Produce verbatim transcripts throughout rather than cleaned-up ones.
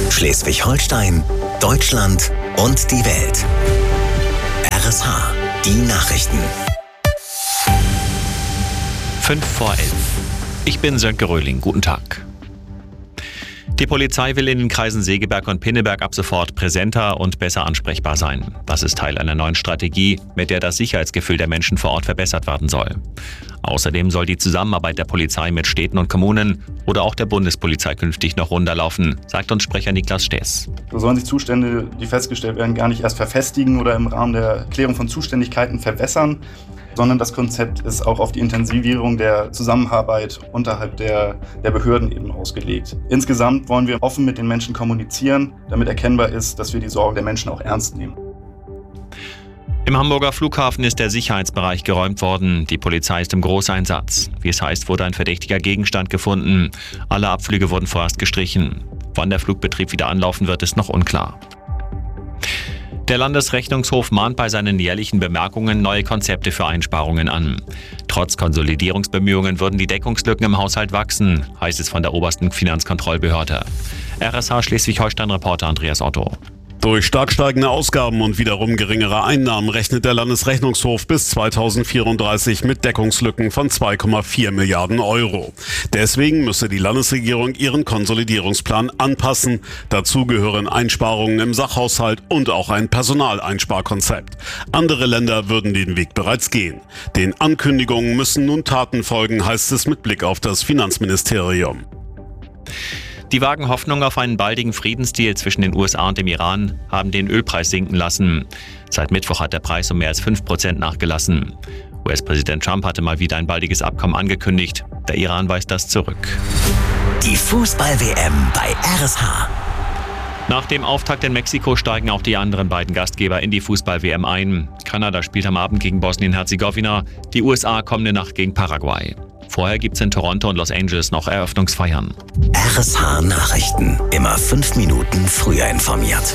Schleswig-Holstein, Deutschland und die Welt. R S H, die Nachrichten. Fünf vor elf. Ich bin Sönke Röhling. Guten Tag. Die Polizei will in den Kreisen Segeberg und Pinneberg ab sofort präsenter und besser ansprechbar sein. Das ist Teil einer neuen Strategie, mit der das Sicherheitsgefühl der Menschen vor Ort verbessert werden soll. Außerdem soll die Zusammenarbeit der Polizei mit Städten und Kommunen oder auch der Bundespolizei künftig noch runder laufen, sagt uns Sprecher Niklas Stess. So sollen sich Zustände, die festgestellt werden, gar nicht erst verfestigen oder im Rahmen der Klärung von Zuständigkeiten verwässern, sondern das Konzept ist auch auf die Intensivierung der Zusammenarbeit unterhalb der, der Behörden eben ausgelegt. Insgesamt wollen wir offen mit den Menschen kommunizieren, damit erkennbar ist, dass wir die Sorgen der Menschen auch ernst nehmen. Im Hamburger Flughafen ist der Sicherheitsbereich geräumt worden. Die Polizei ist im Großeinsatz. Wie es heißt, wurde ein verdächtiger Gegenstand gefunden. Alle Abflüge wurden vorerst gestrichen. Wann der Flugbetrieb wieder anlaufen wird, ist noch unklar. Der Landesrechnungshof mahnt bei seinen jährlichen Bemerkungen neue Konzepte für Einsparungen an. Trotz Konsolidierungsbemühungen würden die Deckungslücken im Haushalt wachsen, heißt es von der obersten Finanzkontrollbehörde. R S H Schleswig-Holstein-Reporter Andreas Otto. Durch stark steigende Ausgaben und wiederum geringere Einnahmen rechnet der Landesrechnungshof bis zweitausendvierunddreißig mit Deckungslücken von zwei Komma vier Milliarden Euro. Deswegen müsse die Landesregierung ihren Konsolidierungsplan anpassen. Dazu gehören Einsparungen im Sachhaushalt und auch ein Personaleinsparkonzept. Andere Länder würden den Weg bereits gehen. Den Ankündigungen müssen nun Taten folgen, heißt es mit Blick auf das Finanzministerium. Die vagen Hoffnungen auf einen baldigen Friedensdeal zwischen den U S A und dem Iran haben den Ölpreis sinken lassen. Seit Mittwoch hat der Preis um mehr als fünf Prozent nachgelassen. U S-Präsident Trump hatte mal wieder ein baldiges Abkommen angekündigt. Der Iran weist das zurück. Die Fußball-W M bei R S H. Nach dem Auftakt in Mexiko steigen auch die anderen beiden Gastgeber in die Fußball-W M ein. Kanada spielt am Abend gegen Bosnien-Herzegowina, die U S A kommende Nacht gegen Paraguay. Vorher gibt's in Toronto und Los Angeles noch Eröffnungsfeiern. R S H Nachrichten. Immer fünf Minuten früher informiert.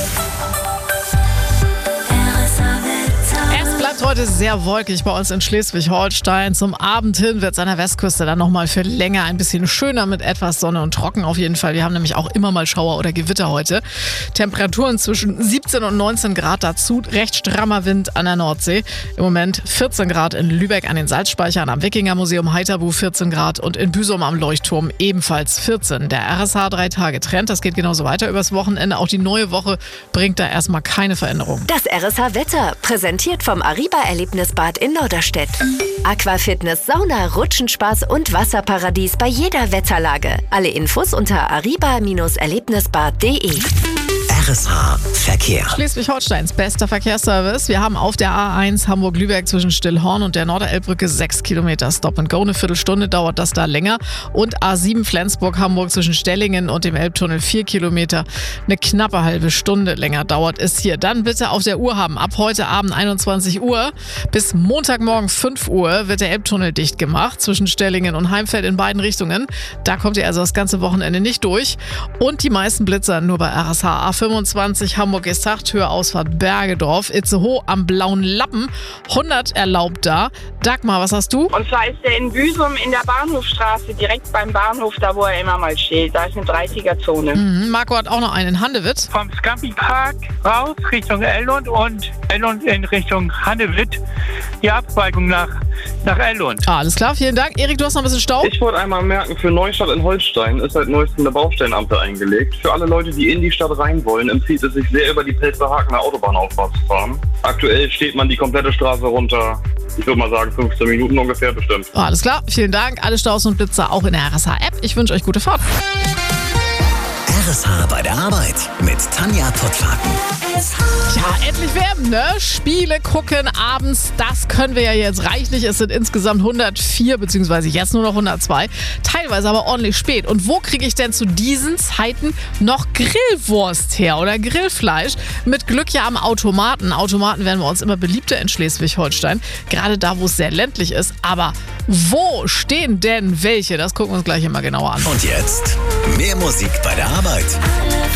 Heute sehr wolkig bei uns in Schleswig-Holstein. Zum Abend hin wird es an der Westküste dann nochmal für länger ein bisschen schöner mit etwas Sonne und trocken auf jeden Fall. Wir haben nämlich auch immer mal Schauer oder Gewitter heute. Temperaturen zwischen siebzehn und neunzehn Grad, dazu recht strammer Wind an der Nordsee. Im Moment vierzehn Grad in Lübeck an den Salzspeichern, am Wikingermuseum Heiterbu vierzehn Grad und in Büsum am Leuchtturm ebenfalls vierzehn. Der R S H drei Tage Trend, das geht genauso weiter übers Wochenende. Auch die neue Woche bringt da erstmal keine Veränderung. Das R S H Wetter, präsentiert vom Ariba Erlebnisbad in Norderstedt. Aquafitness, Sauna, Rutschenspaß und Wasserparadies bei jeder Wetterlage. Alle Infos unter ariba Erlebnisbad punkt de. R S H Verkehr. Schleswig-Holsteins bester Verkehrsservice. Wir haben auf der A eins Hamburg-Lübeck zwischen Stillhorn und der Norderelbbrücke sechs Kilometer Stop and Go. Eine Viertelstunde dauert das da länger. Und A sieben Flensburg-Hamburg zwischen Stellingen und dem Elbtunnel vier Kilometer. Eine knappe halbe Stunde länger dauert es hier. Dann bitte auf der Uhr haben. Ab heute Abend einundzwanzig Uhr bis Montagmorgen fünf Uhr wird der Elbtunnel dicht gemacht zwischen Stellingen und Heimfeld in beiden Richtungen. Da kommt ihr also das ganze Wochenende nicht durch. Und die meisten Blitzer nur bei R S H A fünfundzwanzig Hamburg-Gestacht, Höhe-Ausfahrt Bergedorf, Itzehoe am Blauen Lappen, hundert erlaubt da. Dagmar, was hast du? Und zwar ist der in Büsum in der Bahnhofstraße, direkt beim Bahnhof, da wo er immer mal steht. Da ist eine dreißiger-Zone. Mhm, Marco hat auch noch einen in Handewitt. Vom Scampi-Park raus Richtung Ellund und Ellund in Richtung Handewitt. Die Abzweigung nach, nach Ellund. Ah, alles klar, vielen Dank. Erik, du hast noch ein bisschen Stau? Ich wollte einmal merken, für Neustadt in Holstein ist seit neuestem eine Baustellenampel eingelegt. Für alle Leute, die in die Stadt rein wollen, empfiehlt es sich sehr, über die Pelzerhakener Autobahnauffahrt zu fahren. Aktuell steht man die komplette Straße runter. Ich würde mal sagen, fünfzehn Minuten ungefähr bestimmt. Ah, alles klar, vielen Dank. Alle Staus und Blitzer auch in der R S H-App. Ich wünsche euch gute Fahrt. R S H bei der Arbeit mit Tanja Pottwagen. Ja, endlich werden, ne? Spiele gucken abends, das können wir ja jetzt reichlich. Es sind insgesamt hundertvier, beziehungsweise jetzt nur noch hundertzwei. Teilweise aber ordentlich spät. Und wo kriege ich denn zu diesen Zeiten noch Grillwurst her oder Grillfleisch? Mit Glück ja am Automaten. Automaten werden bei uns immer beliebter in Schleswig-Holstein. Gerade da, wo es sehr ländlich ist. Aber wo stehen denn welche? Das gucken wir uns gleich immer genauer an. Und jetzt mehr Musik bei der Arbeit.